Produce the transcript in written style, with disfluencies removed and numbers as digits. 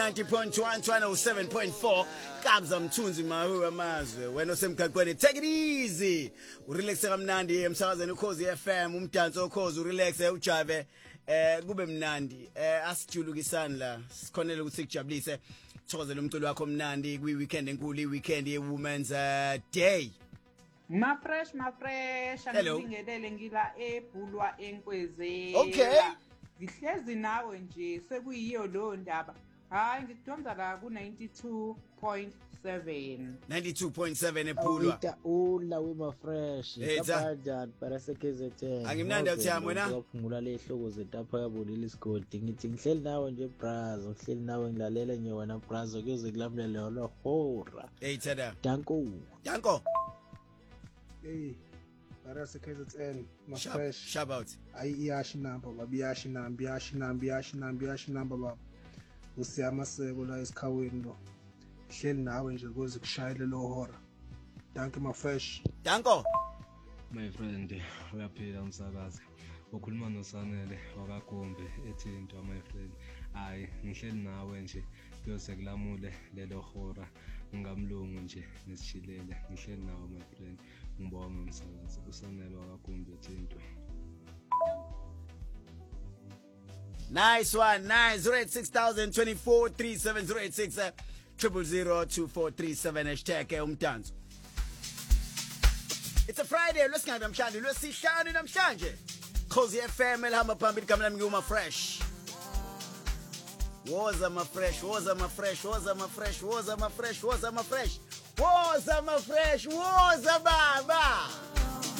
90.1 107.4 Kabza Mthunzi Mahu amazwe wena osemgaqweni take it easy urelaxe kamnandi emsakazweni ukhozi FM umdanso ukhozi urelaxe ujabe kube mnandi asijulukisani la sikhonela ukuthi sikujabulise thokozela umculo wakho mnandi kwi weekend enkulu weekend ye Women's Day ma fresh angibingelele ngila eBhulwa enkwezela okay ngihlezi nawe nje sekuyiyo lo ndaba hayi ngidonsa la ku 92.7 eBhulwa ula we ma fresh kanjani para sekZN angimnandi uthiyami wena ngokuphungula lehloko zetapha yabonile isigodi ngithi ngihleli nawe nje brazo ngihleli nawe ngilalela nje wena brazo kuze kulamlele lo hora hey tada danko hey para sekZN ma fresh shout ayiyashi number babiyashi number baba usiyamaseko la esikhaweni lo hleli nawe nje kuze kushayele lo hora thank you my fresh danko my friend uyaphila umsakazi ukhuluma noSanele wakagombe ethinto my friend hayi ngihleli nawe nje kuyose kulamule lelo hora ngamlungu nje nesishilele ngihleli nawe my friend ngibonga umsakazi uSanele wakagombe ethinto. Nice one, nice. 086,024,3706 0002437 hashtag umdanso. It's a Friday. Let's go namhlanje. Lwesihlanu namhlanje. Khosi FM elihamba phambili igama lami nguma fresh. Woza ma fresh, woza ma fresh, woza ma fresh, woza ma fresh, woza ma fresh. Woza ma fresh, woza baba.